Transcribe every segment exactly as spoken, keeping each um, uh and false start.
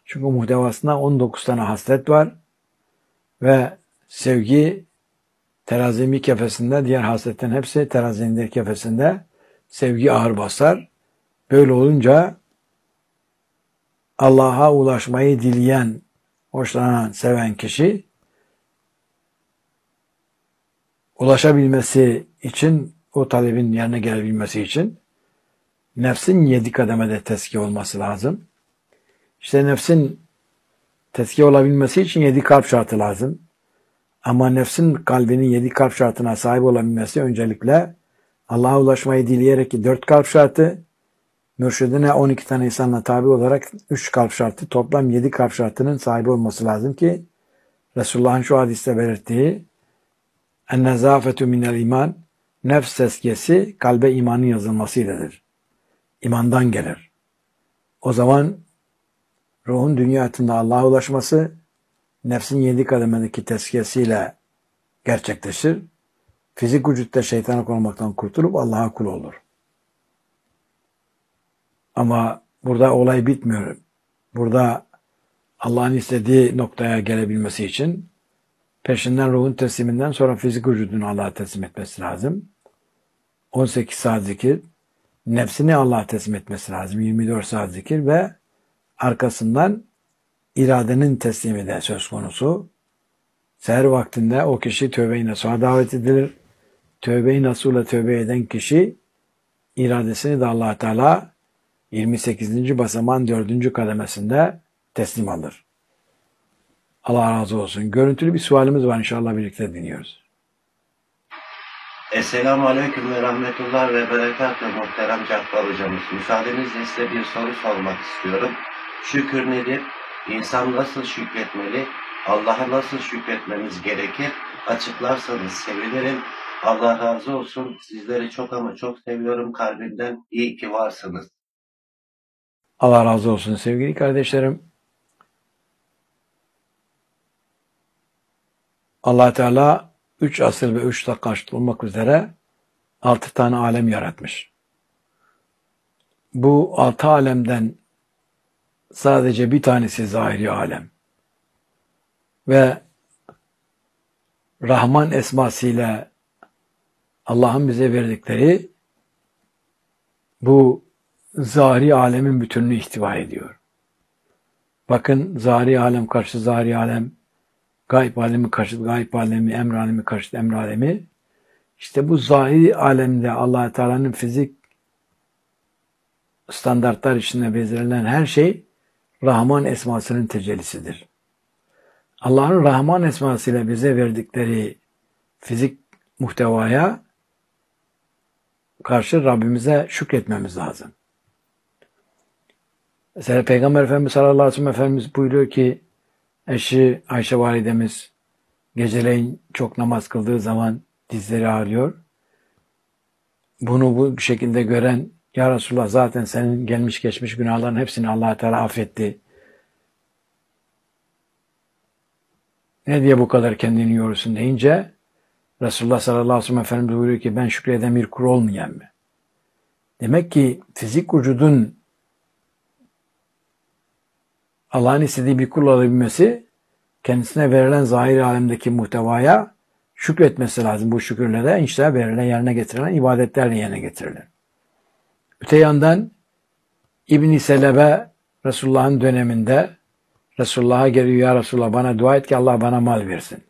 Çünkü muhtevasında on dokuz tane haslet var ve sevgi terazinin bir kefesinde, diğer hasletin hepsi terazinin diğer kefesinde. Sevgi ağır basar. Böyle olunca Allah'a ulaşmayı dileyen, hoşlanan, seven kişi ulaşabilmesi için, o talebin yerine gelebilmesi için nefsin yedi kademede tezkiye olması lazım. İşte nefsin tezkiye olabilmesi için yedi kalp şartı lazım. Ama nefsin kalbinin yedi kalp şartına sahip olabilmesi öncelikle Allah'a ulaşmayı dileyerek ki dört kalp şartı, mürşidine on iki tane insanla tabi olarak üç kalp şartı, toplam yedi kalp şartının sahibi olması lazım ki Resulullah'ın şu hadiste belirttiği en-nezafetu minel iman, nefs tezkiyesi kalbe imanın yazılmasıyladır. İmandan gelir. O zaman ruhun dünya hayatında Allah'a ulaşması nefsin yedi kademedeki tezkiyesiyle gerçekleşir. Fizik vücutta şeytana konmaktan kurtulup Allah'a kul olur. Ama burada olay bitmiyor. Burada Allah'ın istediği noktaya gelebilmesi için peşinden ruhun tesliminden sonra fizik vücudunu Allah'a teslim etmesi lazım. on sekiz saat zikir, nefsini Allah'a teslim etmesi lazım. yirmi dört saat zikir ve arkasından iradenin teslimi de söz konusu. Seher vaktinde o kişi tövbe-i nasuha davet edilir. Tövbe-i nasuhla tövbe eden kişi iradesini de Allah Teala yirmi sekizinci basamağın dördüncü kademesinde teslim alır. Allah razı olsun. Görüntülü bir sualimiz var, inşallah birlikte dinliyoruz. Esselamu Aleyküm ve Rahmetullah ve Berekatüh muhterem Cabbar hocamız. Müsaadenizle size bir soru sormak istiyorum. Şükür nedir? İnsan nasıl şükretmeli? Allah'a nasıl şükretmemiz gerekir? Açıklarsanız sevinirim. Allah razı olsun. Sizleri çok ama çok seviyorum kalbimden. İyi ki varsınız. Allah razı olsun sevgili kardeşlerim. Allah Teala üç asır ve üç karşıt olmak üzere altı tane alem yaratmış. Bu altı alemden sadece bir tanesi zahiri alem. Ve Rahman esmasıyla Allah'ın bize verdikleri bu zahiri alemin bütününü ihtiva ediyor. Bakın zahiri alem karşı zahiri alem, gayb alemi karşı gayb alemi, emr alemi karşı emr alemi. İşte bu zahiri alemde Allah Teala'nın fizik standartlar içinde belirlenen her şey Rahman esmasının tecellisidir. Allah'ın Rahman esmasıyla bize verdikleri fizik muhtevaya karşı Rabbimize şükretmemiz lazım. Mesela Peygamber Efendimiz sallallahu aleyhi ve sellem Efendimiz buyuruyor ki eşi Ayşe validemiz geceleyin çok namaz kıldığı zaman dizleri ağrıyor. Bunu bu şekilde gören ya Resulullah zaten senin gelmiş geçmiş günahların hepsini Allah Teala affetti. Ne diye bu kadar kendini yorursun deyince Resulullah sallallahu aleyhi ve sellem Efendimiz buyuruyor ki ben şükreden bir kul olmayan mı? Demek ki fizik vücudun Allah'ın istediği bir kul olabilmesi kendisine verilen zahir alemdeki muhtevaya şükretmesi lazım. Bu şükürlere işte verilen yerine getirilen ibadetlerle yerine getirilir. Öte yandan İbn-i Selebe Resulullah'ın döneminde Resulullah'a geliyor ya Resulullah bana dua et ki Allah bana mal versin.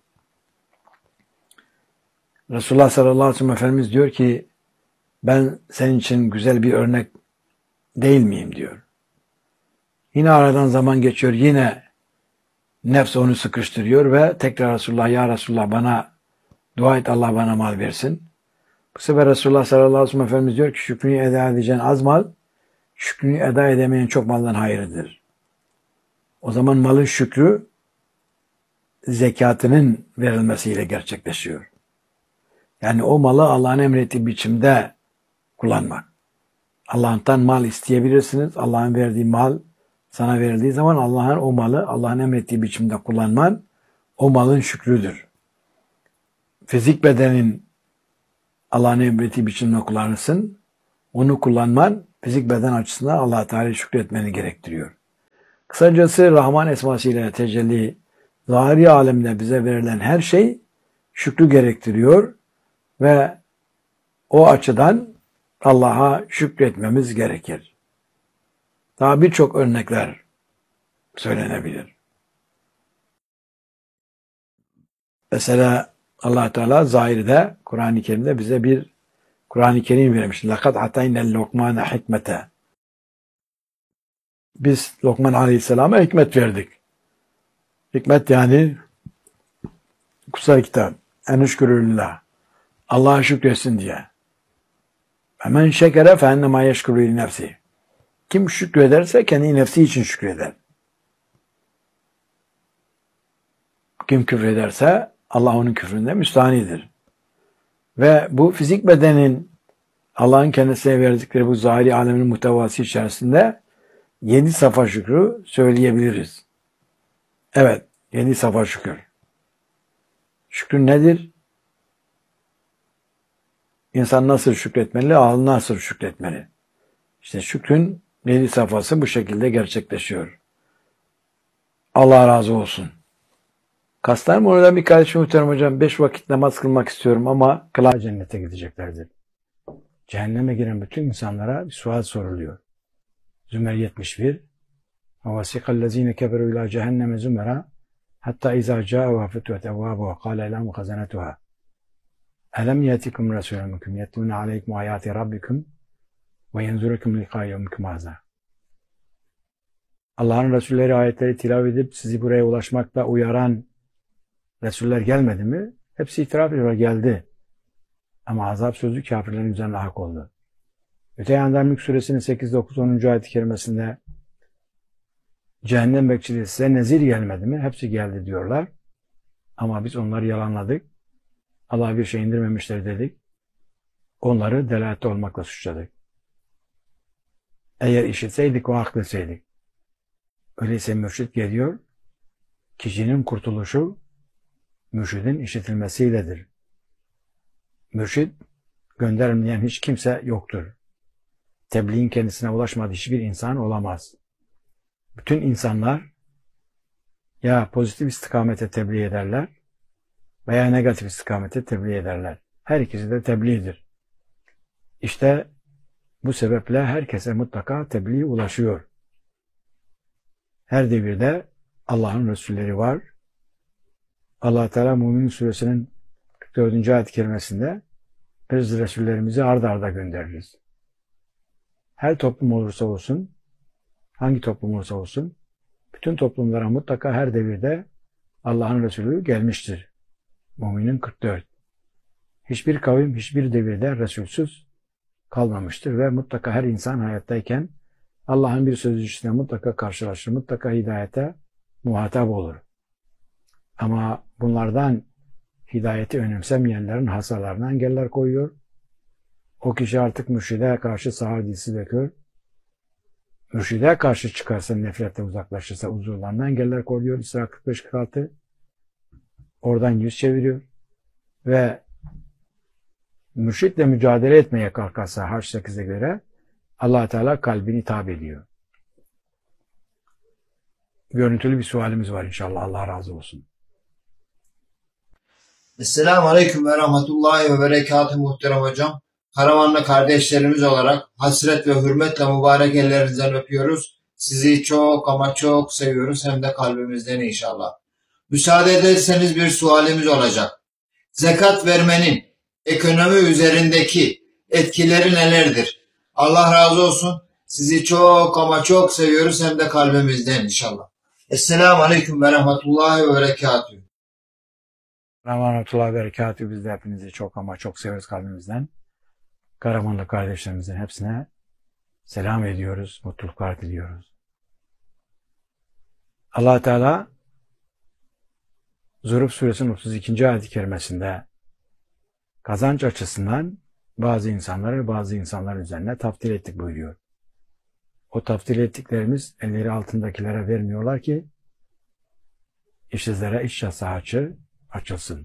Resulullah sallallahu aleyhi ve sellem Efendimiz diyor ki ben senin için güzel bir örnek değil miyim diyor. Yine aradan zaman geçiyor. Yine nefs onu sıkıştırıyor ve tekrar Resulullah ya Resulullah bana dua et Allah bana mal versin. Bu sefer Resulullah sallallahu aleyhi ve sellem Efendimiz diyor ki şükrünü eda edeceğin az mal, şükrünü eda edemeyen çok maldan hayırlıdır. O zaman malın şükrü zekatının verilmesiyle gerçekleşiyor. Yani o malı Allah'ın emrettiği biçimde kullanmak. Allah'tan mal isteyebilirsiniz. Allah'ın verdiği mal sana verildiği zaman Allah'ın o malı Allah'ın emrettiği biçimde kullanman o malın şükrüdür. Fizik bedenin Allah'ın emrettiği biçimde kullanırsın. Onu kullanman fizik beden açısından Allah-u Teala'ya şükretmeni gerektiriyor. Kısacası Rahman esmasıyla tecelli, zahiri alemde bize verilen her şey şükrü gerektiriyor ve o açıdan Allah'a şükretmemiz gerekir. Daha birçok örnekler söylenebilir. Mesela Allah Teala zahirde Kur'an-ı Kerim'de bize bir Kur'an-ı Kerim vermiş. لَقَدْ عَطَيْنَا الْلُقْمَانَ حِكْمَةً. Biz Lokman Aleyhisselam'a hikmet verdik. Hikmet yani kutsal kitap. Enüşkürülillah. Allah'a şükretsin diye. Hemen şekere fehennema yeşkürü nefsi. Kim şükrederse kendi nefsi için şükreder. Kim küfrederse Allah onun küfründe müstahanidir. Ve bu fizik bedenin Allah'ın kendisine verdikleri bu zahiri alemin muhtevası içerisinde yedi safa şükrü söyleyebiliriz. Evet, yedi safa şükür. Şükrün nedir? İnsan nasıl şükretmeli, Allah nasıl şükretmeli? İşte şükrün yedi safhası bu şekilde gerçekleşiyor. Allah razı olsun. Kastam orada bir kardeşim muhterem hocam, beş vakit namaz kılmak istiyorum ama kılar cennete gideceklerdir. Cehenneme giren bütün insanlara bir sual soruluyor. Zümer yetmiş bir وَوَسِقَ الَّذ۪ينَ كَبَرُوا اِلٰى جَهَنَّمَ زُمَرًا حَتَّى اِذَا جَاءُوا فُتِحَتْ أَبْوَابُهَا قَالَ لَهُمْ خَزَنَتُهَا أَلَمْ يَأْتِكُمْ رَسُولٌ مِنكُمْ يَتْلُونَ عَلَيْكُمْ آيَاتِ رَبِّكُمْ وَيَنْذُرُكُمْ لِقَاءَ يَوْمِكُمْ هَٰذَا. Allah'ın Resulleri ayetleri tilavet edip sizi buraya ulaşmakta uyaran Resuller gelmedi mi? Hepsi itiraf ediyor, geldi. Ama azap sözü kafirlerin üzerine hak oldu. Öte yandan Mülk Suresinin sekiz, dokuz, onuncu ayet-i kerimesinde cehennem bekçileri size nezir gelmedi mi? Hepsi geldi diyorlar. Ama biz onları yalanladık. Allah bir şey indirmemişler dedik. Onları delalette olmakla suçladık. Eğer işitseydik o hak deseydik. Öyleyse mürşit geliyor. Kişinin kurtuluşu mürşidin işitilmesiyledir. Mürşid gönderilmeyen hiç kimse yoktur. Tebliğin kendisine ulaşmadığı hiçbir insan olamaz. Bütün insanlar ya pozitif istikamete tebliğ ederler veya negatif istikamete tebliğ ederler. Her ikisi de tebliğdir. İşte bu sebeple herkese mutlaka tebliğ ulaşıyor. Her devirde Allah'ın Resulleri var. Allah Teala Mümin Suresinin kırk dördüncü ayet-i kerimesinde biz Resullerimizi ard arda göndeririz. Her toplum olursa olsun, hangi toplum olursa olsun, bütün toplumlara mutlaka her devirde Allah'ın Resulü gelmiştir. Müminin kırk dört. Hiçbir kavim, hiçbir devirde Resulsüz kalmamıştır ve mutlaka her insan hayattayken Allah'ın bir sözcüsüne mutlaka karşılaşır, mutlaka hidayete muhatap olur. Ama bunlardan hidayeti önemsemeyenlerin hasalarına engeller koyuyor. O kişi artık mürşide karşı sağır dilsi döküyor. Mürşide karşı çıkarsa, nefretle uzaklaşırsa huzurlarına engeller koyuyor. İsra kırk beş kırk altı. Oradan yüz çeviriyor. Ve mürşitle mücadele etmeye kalkarsa Haç sekize göre Allah Teala kalbini tabi ediyor. Görüntülü bir sualimiz var inşallah. Allah razı olsun. Esselamu Aleyküm ve Rahmetullahi ve Berekatuhu muhterem hocam. Karamanlı kardeşlerimiz olarak hasret ve hürmetle mübarek ellerinizden öpüyoruz. Sizi çok ama çok seviyoruz, hem de kalbimizden inşallah. Müsaade ederseniz bir sualimiz olacak. Zekat vermenin ekonomi üzerindeki etkileri nelerdir? Allah razı olsun. Sizi çok ama çok seviyoruz, hem de kalbimizden inşallah. Esselamu Aleyküm ve Rahmetullahi ve Berekatuhu. Rahmetullahi ve Berekatuhu. Biz de hepinizi çok ama çok seviyoruz kalbimizden. Karamanlı kardeşlerimizin hepsine selam ediyoruz, mutluluklar diliyoruz. Allah Teala Zuhruf Suresinin otuz ikinci ayet-i kerimesinde kazanç açısından bazı insanları bazı insanların üzerine taftil ettik buyuruyor. O taftil ettiklerimiz elleri altındakilere vermiyorlar ki işsizlere iş yasağı açılsın.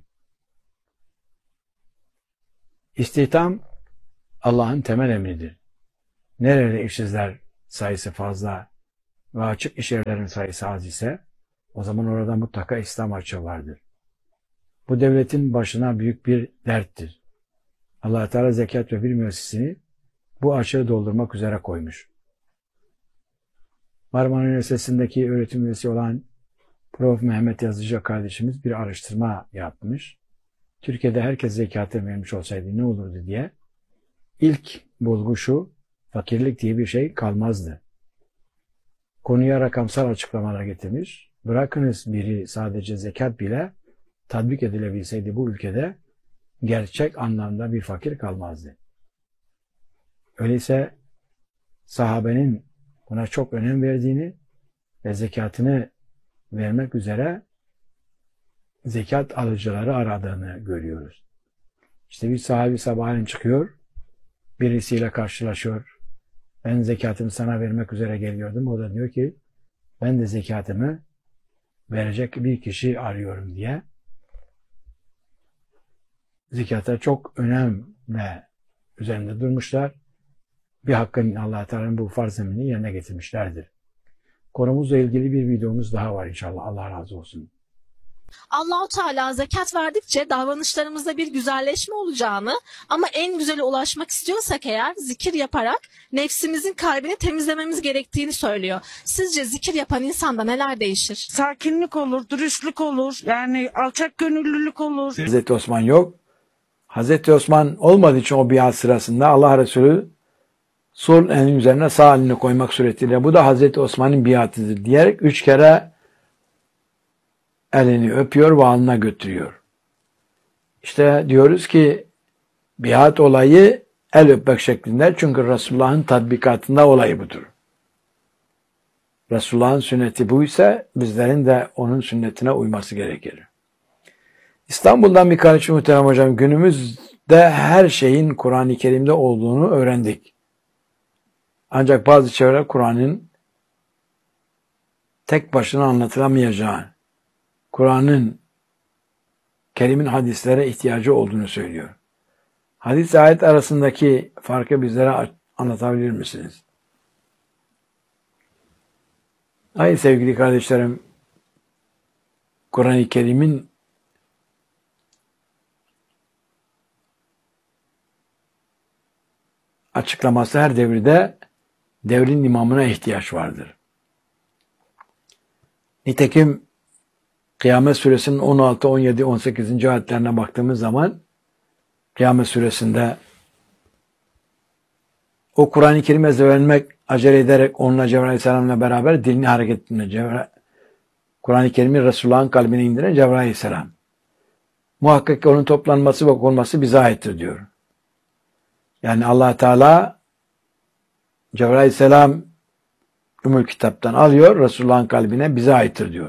İstihdam Allah'ın temel emridir. Nerede işsizler sayısı fazla ve açık iş yerlerinin sayısı az ise o zaman orada mutlaka İslam açığı vardır. Bu devletin başına büyük bir derttir. Allah Teala zekat ve bir müessesini bu açığı doldurmak üzere koymuş. Marmara Üniversitesi'ndeki öğretim üyesi olan Profesör Mehmet Yazıcı kardeşimiz bir araştırma yapmış. Türkiye'de herkes zekatı vermiş olsaydı ne olurdu diye. İlk bulgu şu, fakirlik diye bir şey kalmazdı. Konuya rakamsal açıklamalar getirmiş. Bırakınız biri sadece zekat bile tatbik edilebilseydi bu ülkede gerçek anlamda bir fakir kalmazdı. Öyleyse sahabenin buna çok önem verdiğini ve zekatını vermek üzere zekat alıcıları aradığını görüyoruz. İşte bir sahabi sabahleyin çıkıyor, birisiyle karşılaşıyor. Ben zekatımı sana vermek üzere geliyordum. O da diyor ki ben de zekatımı verecek bir kişi arıyorum diye. Zekata çok önemli üzerinde durmuşlar. Bir hakkın Allah Teala'nın bu farz emrini yerine getirmişlerdir. Konumuzla ilgili bir videomuz daha var inşallah. Allah razı olsun. Allah-u Teala zekat verdikçe davranışlarımızda bir güzelleşme olacağını ama en güzele ulaşmak istiyorsak eğer zikir yaparak nefsimizin kalbini temizlememiz gerektiğini söylüyor. Sizce zikir yapan insanda neler değişir? Sakinlik olur, dürüstlük olur, yani alçak gönüllülük olur. Hazreti Osman yok. Hazreti Osman olmadığı için o biat sırasında Allah Resulü sol elinin üzerine sağ elini koymak suretiyle bu da Hazreti Osman'ın biatıdır diyerek üç kere elini öpüyor ve alnına götürüyor. İşte diyoruz ki biat olayı el öpmek şeklinde çünkü Resulullah'ın tatbikatında olayı budur. Resulullah'ın sünneti buysa bizlerin de onun sünnetine uyması gerekir. İstanbul'dan bir kardeşim muhterem hocam günümüzde her şeyin Kur'an-ı Kerim'de olduğunu öğrendik. Ancak bazı çevreler Kur'an'ın tek başına anlatılamayacağı, Kur'an'ın Kerim'in hadislere ihtiyacı olduğunu söylüyor. Hadis ayet arasındaki farkı bizlere anlatabilir misiniz? Ay sevgili kardeşlerim, Kur'an-ı Kerim'in açıklaması her devirde devrin imamına ihtiyaç vardır. Nitekim Kıyamet Suresinin on altı, on yedi, on sekizinci ayetlerine baktığımız zaman Kıyamet Suresinde o Kur'an-ı Kerim'e ezberlemek, acele ederek onunla Cebrail Aleyhisselam'la beraber dilini hareket ettiğinde Kur'an-ı Kerim'i Resulullah'ın kalbine indiren Cebrail Aleyhisselam. Muhakkak ki onun toplanması ve okunması bize aittir diyor. Yani Allah Teala Cebrail Aleyhisselam Ümmül Kitap'tan alıyor, Resulullah'ın kalbine bize aittir diyor.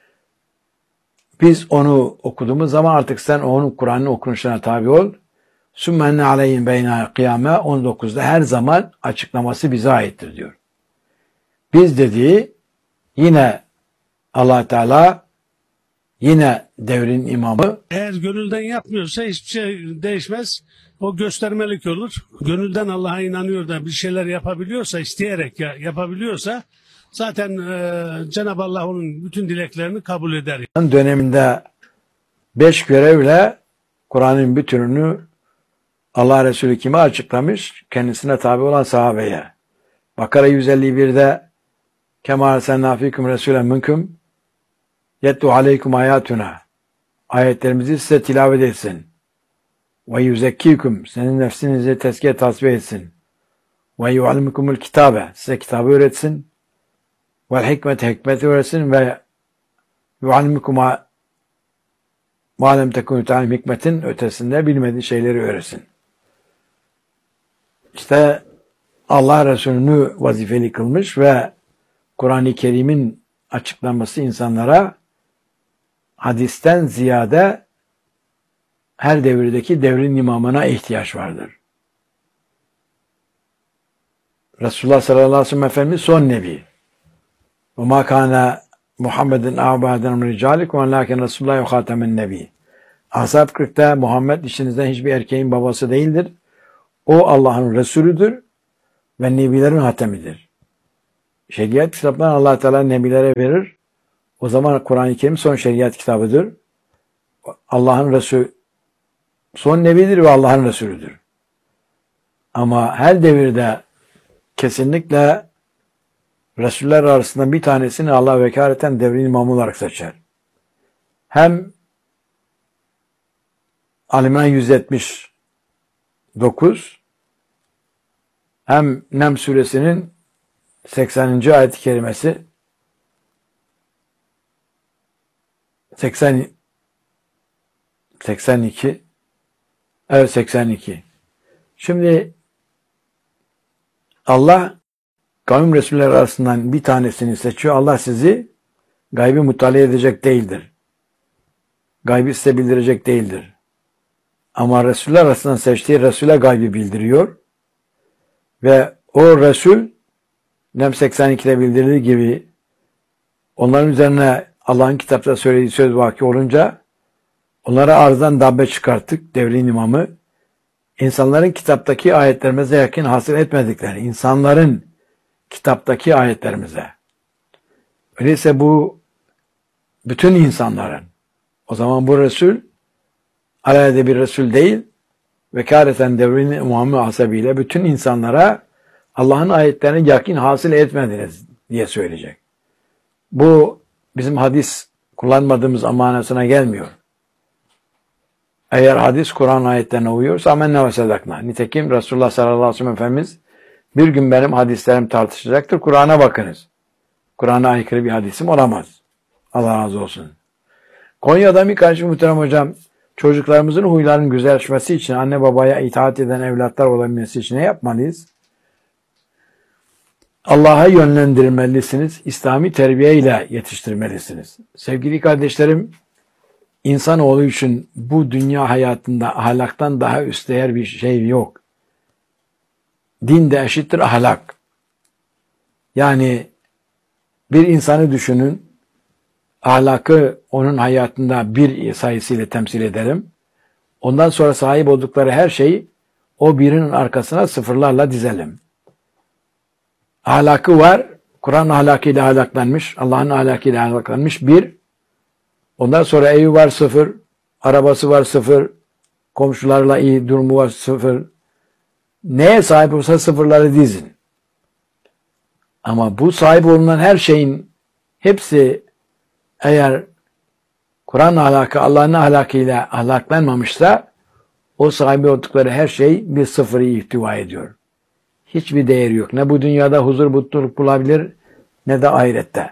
Biz onu okuduğumuz zaman artık sen onun Kur'an'ın okunuşuna tabi ol. Sümmenne aleyhim beyna kıyame on dokuzda her zaman açıklaması bize aittir diyor. Biz dediği yine Allah Teala yine devrin imamı. Eğer gönülden yapmıyorsa hiçbir şey değişmez. O göstermelik olur. Gönülden Allah'a inanıyor da bir şeyler yapabiliyorsa, isteyerek yapabiliyorsa zaten e, Cenab-ı Allah onun bütün dileklerini kabul eder. Döneminde beş görevle Kur'an'ın bütününü Allah Resulü kime açıklamış? Kendisine tabi olan sahabeye. Bakara yüz elli birde Kema arsalnâ fîküm resûlen minkum yetlu aleykum ayatuna. Ayetlerimizi size tilavet etsin. Ve yüzekkîküm. Senin nefsinizi tezkiye tasbih etsin. Ve yuallimukumul kitabe. Size kitabı öğretsin. Ve hikmete hikmeti öğretsin ve yuallimukum ma lem tekûnû ta'lem hikmetin ötesinde bilmediği şeyleri öğretsin. İşte Allah Resulü'nü vazifeli kılmış ve Kur'an-ı Kerim'in açıklanması insanlara hadisten ziyade her devirdeki devrin imamına ihtiyaç vardır. Resulullah sallallahu aleyhi ve sellem Efendimiz son nebi. Ve ma kana Muhammed'in a'baden ricalik ve lakin Resulullah ve hatemen nebi. Ashab kırkta Muhammed işinizden hiçbir erkeğin babası değildir. O Allah'ın Resulüdür ve nebilerin hatemidir. Şeriat kitaplarını Allah Teala nebilere verir. O zaman Kur'an-ı Kerim son şeriat kitabıdır. Allah'ın Resulü son nebidir ve Allah'ın Resulüdür. Ama her devirde kesinlikle Resuller arasında bir tanesini Allah vekaleten devrin imamı olarak seçer. Hem Ali-İmran yüz yetmiş dokuz hem Nem suresinin sekseninci ayet-i kerimesi seksen seksen iki evet seksen iki. Şimdi Allah kavim Resuller arasından bir tanesini seçiyor. Allah sizi gaybi muttali edecek değildir. Gaybi size bildirecek değildir. Ama Resuller arasından seçtiği Resul'e gaybi bildiriyor. Ve o Resul Nem seksen ikide bildirildiği gibi onların üzerine Allah'ın kitapta söylediği söz vaki olunca onlara arzdan dabbe çıkarttık devrin imamı. İnsanların kitaptaki ayetlerimize yakın hasıl etmedikleri, insanların kitaptaki ayetlerimize. Öyleyse bu bütün insanların, o zaman bu Resul aleyhde bir Resul değil, vekaleten devrin imamı hasebiyle bütün insanlara Allah'ın ayetlerini yakın hasıl etmediniz diye söyleyecek. Bu bizim hadis kullanmadığımız manasına gelmiyor. Eğer hadis Kur'an ayetlerine uyuyorsa amennâ ve sedaknâ. Nitekim Resulullah sallallahu aleyhi ve sellem Efendimiz bir gün benim hadislerim tartışacaktır. Kur'an'a bakınız. Kur'an'a aykırı bir hadisim olamaz. Allah razı olsun. Konya'da bir karşı muhterem hocam, çocuklarımızın huylarının güzelleşmesi için anne babaya itaat eden evlatlar olabilmesi için ne yapmalıyız? Allah'a yönlendirmelisiniz. İslami terbiye ile yetiştirmelisiniz. Sevgili kardeşlerim, insanoğlu için bu dünya hayatında ahlaktan daha üst değer bir şey yok. Din de eşittir ahlak. Yani bir insanı düşünün, ahlakı onun hayatında bir sayısıyla temsil ederim. Ondan sonra sahip oldukları her şeyi o birinin arkasına sıfırlarla dizelim. Ahlakı var, Kur'an ahlakıyla ahlaklanmış, Allah'ın ahlakıyla ahlaklanmış bir. Ondan sonra evi var sıfır, arabası var sıfır, komşularla iyi durumu var sıfır. Neye sahip olsa sıfırları dizin. Ama bu sahip olunan her şeyin hepsi eğer Kur'an ahlakı Allah'ın ahlakıyla ahlaklanmamışsa o sahibi oldukları her şey bir sıfırı ihtiva ediyor. Hiçbir değeri yok. Ne bu dünyada huzur mutluluk bulabilir ne de ahirette.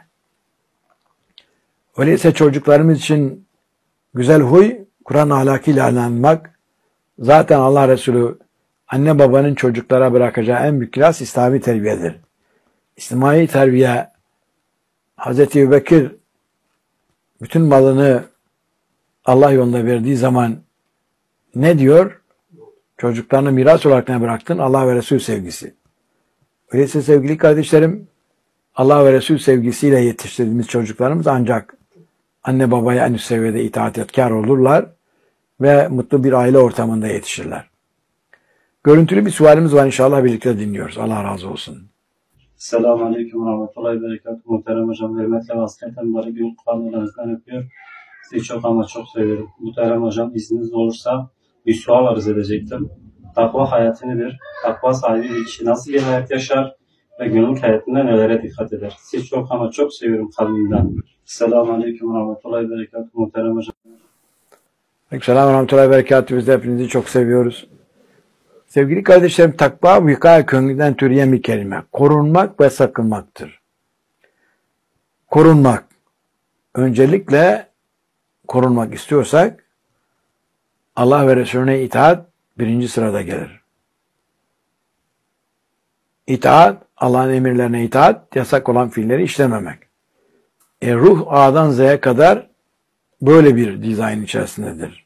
Öyleyse çocuklarımız için güzel huy Kur'an ahlakıyla ahlaklanmak. Zaten Allah Resulü anne babanın çocuklara bırakacağı en büyük miras İslami terbiyedir. İslami terbiye Hazreti Ebubekir bütün malını Allah yolunda verdiği zaman ne diyor? Çocuklarını miras olarak ne bıraktın? Allah ve Resul sevgisi. Öyleyse sevgili kardeşlerim, Allah ve Resul sevgisiyle yetiştirdiğimiz çocuklarımız ancak anne babaya en üst seviyede itaatkar olurlar ve mutlu bir aile ortamında yetişirler. Görüntülü bir sualimiz var, inşallah birlikte dinliyoruz. Allah razı olsun. Selamun Aleyküm ve Rahmetullahi ve Berekatuhu. Muhterem hocam, hürmetle ve hasretle mübarek bir kulağınızdan öpüyor. Sizi çok ama çok seviyorum. Muhterem hocam, izniniz olursa bir sual arz edecektim. Takva hayatı nedir? Takva sahibi bir kişi nasıl bir hayat yaşar ve günlük hayatında nelere dikkat eder? Sizi çok ama çok seviyorum kalbimden. Selamun Aleyküm ve Rahmetullahi ve Berekatuhu. Muhterem hocam. Aleykümselam ve Rahmetullahi ve Berekatuhu. Biz de hepinizi çok seviyoruz. Sevgili kardeşlerim, takva vikâye kökünden türeyen bir kelime. Korunmak ve sakınmaktır. Korunmak. Öncelikle korunmak istiyorsak Allah ve Resulüne itaat birinci sırada gelir. İtaat, Allah'ın emirlerine itaat, yasak olan fiilleri işlememek. E, ruh A'dan Z'ye kadar böyle bir dizayn içerisindedir.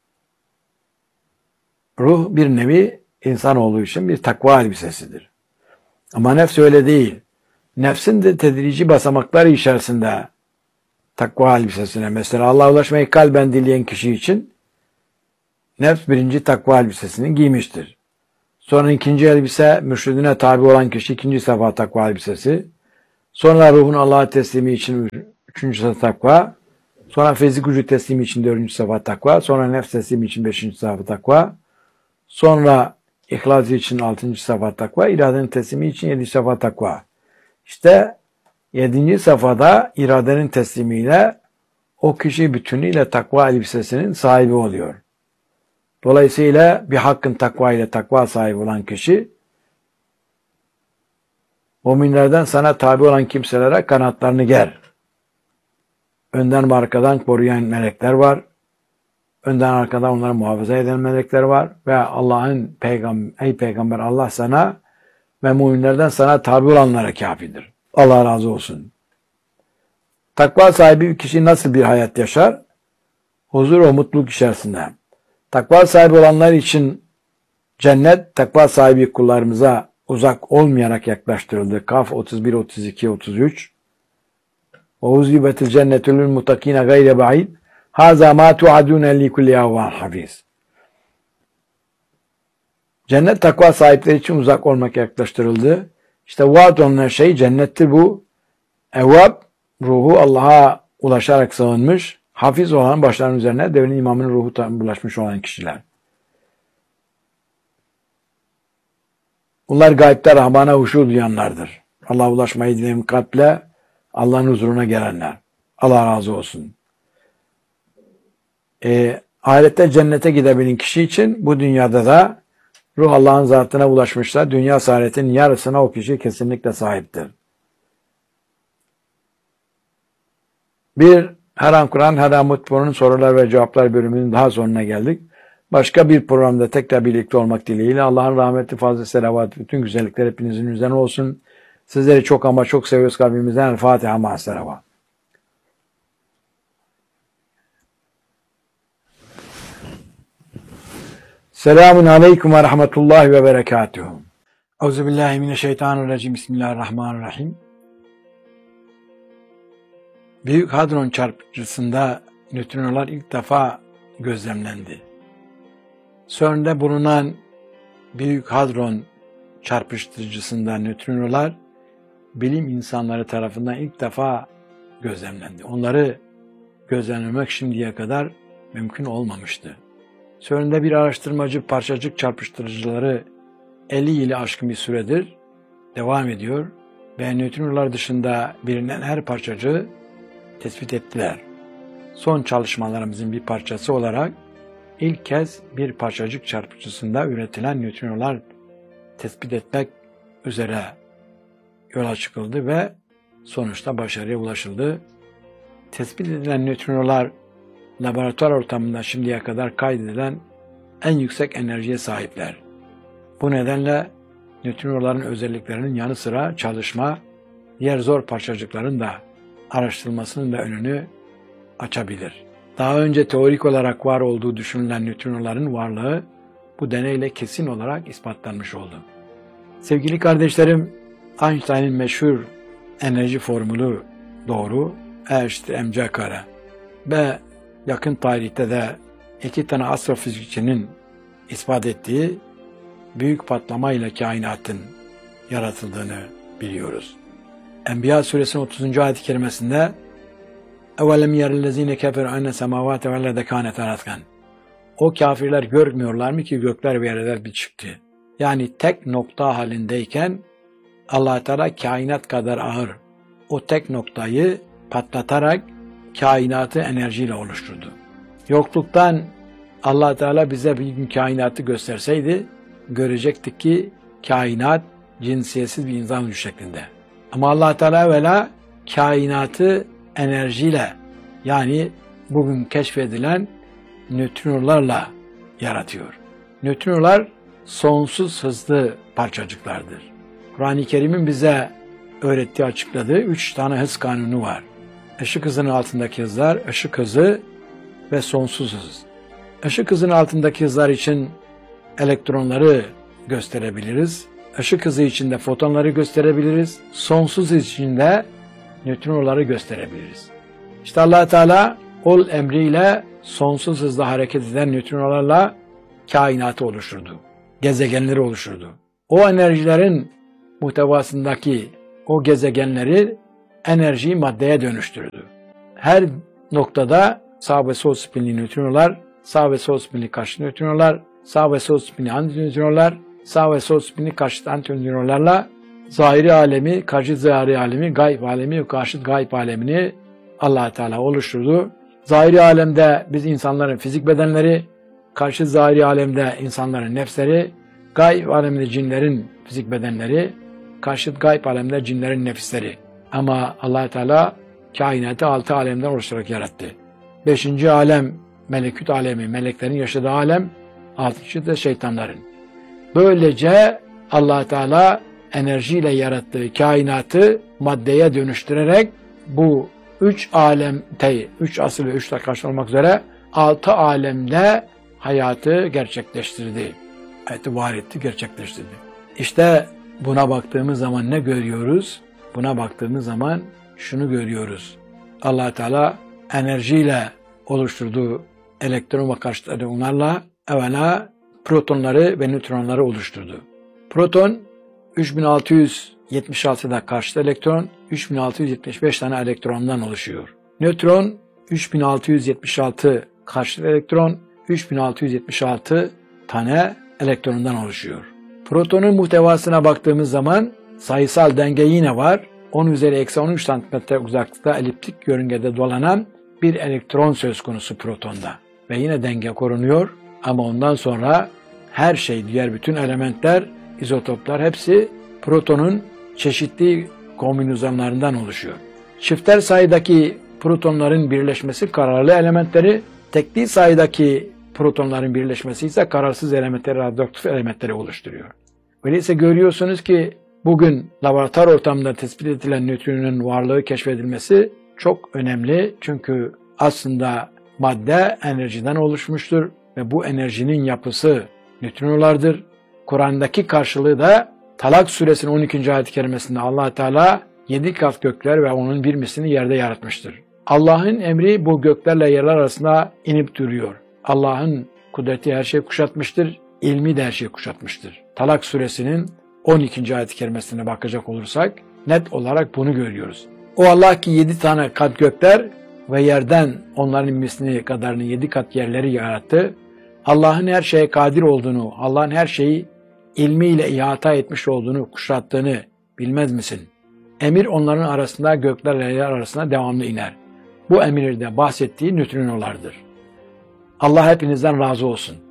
Ruh bir nevi insanoğlu için bir takva elbisesidir. Ama nefs öyle değil. Nefsin de tedrici basamakları içerisinde takva elbisesine. Mesela Allah'a ulaşmayı kalben dileyen kişi için nefs birinci takva elbisesini giymiştir. Sonra ikinci elbise mürşidine tabi olan kişi ikinci sefa takva elbisesi. Sonra ruhun Allah'a teslimi için üçüncü safha takva. Sonra fizik gücü teslimi için dördüncü safha takva. Sonra nefs teslimi için beşinci safha takva. Sonra ihlas için altıncı safha takva. İradenin teslimi için yedinci safha takva. İşte yedinci safhada iradenin teslimiyle o kişi bütünüyle takva elbisesinin sahibi oluyor. Dolayısıyla bir hakkın takva ile takva sahibi olan kişi, müminlerden sana tabi olan kimselere kanatlarını ger. Önden ve arkadan koruyan melekler var. Önden arkadan onları muhafaza eden melekler var. Ve Allah'ın peygamber, ey peygamber Allah sana ve müminlerden sana tabi olanlara kafidir. Allah razı olsun. Takva sahibi bir kişi nasıl bir hayat yaşar? Huzur ve mutluluk içerisinde. Takva sahibi olanlar için cennet, takva sahibi kullarımıza uzak olmayarak yaklaştırıldı. Kaf otuz bir, otuz iki, otuz üç. وَاُزْلِبَتِ الْجَنَّةُ لِلْمُتَّقِينَ غَيْرَ بَعِيدٍ هَذَا مَا تُعَدُونَ لِكُلِّ اَوَّانٍ حَفِيظٍ. Cennet takva sahipleri için uzak olmak yaklaştırıldı. İşte vaat olunan şey cennettir bu. Evvab, ruhu Allah'a ulaşarak sığınmış, hafiz olan başların üzerine devrin imamının ruhu bulaşmış olan kişiler. Bunlar gaybde Rahman'a huşu duyanlardır. Allah'a ulaşmayı dileyen kalple Allah'ın huzuruna gelenler. Allah razı olsun. E, ahirette cennete gidebilen kişi için bu dünyada da ruh Allah'ın zatına ulaşmışsa dünya saadetinin yarısına o kişi kesinlikle sahiptir. Bir Her An Kur'an, Her An Mutlu'nun sorular ve cevaplar bölümünün daha sonuna geldik. Başka bir programda tekrar birlikte olmak dileğiyle Allah'ın rahmeti, fazla selavat, bütün güzellikler hepinizin üzerine olsun. Sizleri çok ama çok seviyoruz kalbimizden. El Fatiha ma'as selavat. Selamun aleyküm ve rahmetullahi ve berekatuhu. Euzubillahimineşşeytanirracim. Bismillahirrahmanirrahim. Büyük Hadron çarpıcısında nötrinolar ilk defa gözlemlendi. CERN'de bulunan Büyük Hadron çarpıcısında nötrinolar bilim insanları tarafından ilk defa gözlemlendi. Onları gözlemlemek şimdiye kadar mümkün olmamıştı. CERN'de bir araştırmacı parçacık çarpıştırıcıları elli yılı aşkın bir süredir devam ediyor ve nötrinolar dışında bilinen her parçacığı tespit ettiler. Son çalışmalarımızın bir parçası olarak ilk kez bir parçacık çarpıcısında üretilen nötrinolar tespit etmek üzere yola çıkıldı ve sonuçta başarıya ulaşıldı. Tespit edilen nötrinolar laboratuvar ortamında şimdiye kadar kaydedilen en yüksek enerjiye sahipler. Bu nedenle nötrinoların özelliklerinin yanı sıra çalışma, diğer zor parçacıkların da araştırılmasının da önünü açabilir. Daha önce teorik olarak var olduğu düşünülen nötrinoların varlığı bu deneyle kesin olarak ispatlanmış oldu. Sevgili kardeşlerim, Einstein'ın meşhur enerji formülü doğru, E eşittir mc kare ve yakın tarihte de iki tane astrofizikçinin ispat ettiği büyük patlamayla kainatın yaratıldığını biliyoruz. Enbiya suresinin otuzuncu ayet-i kerimesinde اَوَلَمْ يَرَ الَّذ۪ينَ كَفَرُوا اَنَّ سَمَاوَاتَ وَالَّذَ كَانَتَ رَتْقًا. O kafirler görmüyorlar mı ki gökler ve yerler bir çıktı. Yani tek nokta halindeyken Allah Teala kainat kadar ağır o tek noktayı patlatarak kainatı enerjiyle oluşturdu. Yokluktan Allah Teala bize bir gün kainatı gösterseydi görecektik ki kainat cinsiyetsiz bir insan vücudu şeklinde. Ama Allah Teala evvela kainatı enerjiyle, yani bugün keşfedilen nötrinolarla yaratıyor. Nötrinolar sonsuz hızlı parçacıklardır. Kur'an-ı Kerim'in bize öğrettiği, açıkladığı üç tane hız kanunu var. Işık hızının altındaki hızlar, ışık hızı ve sonsuz hız. Işık hızının altındaki hızlar için elektronları gösterebiliriz. Işık hızı için de fotonları gösterebiliriz. Sonsuz hız için de nötrinoları gösterebiliriz. İşte Allah Teala ol emriyle sonsuz hızla hareket eden nötrinolarla kainatı oluşturdu. Gezegenleri oluşturdu. O enerjilerin muhtevasındaki o gezegenleri enerjiyi maddeye dönüştürdü. Her noktada sağ ve sol spinli nötrinolar, sağ ve sol spinli karşıt nötrinolar, sağ ve sol spinli antinötrinolar, sağ ve sol spinli karşıt antinötrinolarla zahiri alemi, karşıt zahiri alemi, gayb alemi ve karşıt gayb alemini Allah Teala oluşturdu. Zahiri alemde biz insanların fizik bedenleri, karşıt zahiri alemde insanların nefsleri, gayb alemde cinlerin fizik bedenleri, karşıt gayb alemde cinlerin nefisleri. Ama Allah Teala kainatı altı alemden oluşturarak yarattı. Beşinci alem melekut alemi, meleklerin yaşadığı alem, altıncı da şeytanların. Böylece Allah Teala enerjiyle yarattığı kainatı maddeye dönüştürerek bu üç alemde, üç asıl ve üç taş olmak üzere altı alemde hayatı gerçekleştirdi. Hayatı var etti, gerçekleştirdi. İşte buna baktığımız zaman ne görüyoruz? Buna baktığımız zaman şunu görüyoruz. Allah Teala enerjiyle oluşturduğu elektron ve karşıt elektronlarla evvela protonları ve nötronları oluşturdu. Proton üç bin altı yüz yetmiş altıda karşıt elektron, üç bin altı yüz yetmiş beş tane elektrondan oluşuyor. Nötron üç bin altı yüz yetmiş altı karşıt elektron, üç bin altı yüz yetmiş altı tane elektrondan oluşuyor. Protonun muhtevasına baktığımız zaman sayısal denge yine var. on üzeri eksi on üç santimetre uzaklıkta eliptik yörüngede dolanan bir elektron söz konusu protonda. Ve yine denge korunuyor ama ondan sonra her şey, diğer bütün elementler, izotoplar hepsi protonun çeşitli kombinasyonlarından oluşuyor. Çifter sayıdaki protonların birleşmesi kararlı elementleri, tekli sayıdaki protonların birleşmesi ise kararsız elementleri, radyoaktif elementleri oluşturuyor. Öyleyse görüyorsunuz ki bugün laboratuvar ortamında tespit edilen nötronun varlığı keşfedilmesi çok önemli. Çünkü aslında madde enerjiden oluşmuştur ve bu enerjinin yapısı nötrinolardır. Kur'an'daki karşılığı da Talak suresinin on ikinci ayet-i kerimesinde Allah Teala yedi kat gökler ve onun bir mislini yerde yaratmıştır. Allah'ın emri bu göklerle yerler arasında inip duruyor. Allah'ın kudreti her şeyi kuşatmıştır, ilmi de her şeyi kuşatmıştır. Talak suresinin on ikinci ayet-i kerimesine bakacak olursak net olarak bunu görüyoruz. O Allah ki yedi tane kat gökler ve yerden onların mislini kadarını yedi kat yerleri yarattı. Allah'ın her şeye kadir olduğunu, Allah'ın her şeyi ilmiyle ihata etmiş olduğunu, kuşattığını bilmez misin? Emir onların arasında, göklerle yer arasında devamlı iner. Bu emirde bahsettiği nötrinolardır. Allah hepinizden razı olsun.